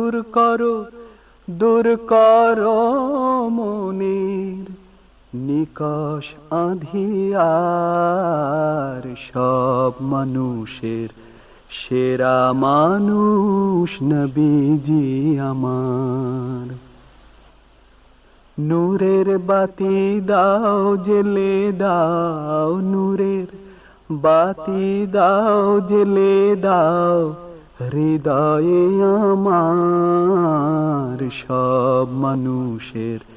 দূর করো মনের নিকষ আঁধিয়ার। সব মানুষের সেরা মানুষ নবীজি আমার। নূরের বাতি দাও জ্বেলে দাও, নূরের বাতি দাও জ্বেলে দাও হৃদয়ে আমার। সব মানুষের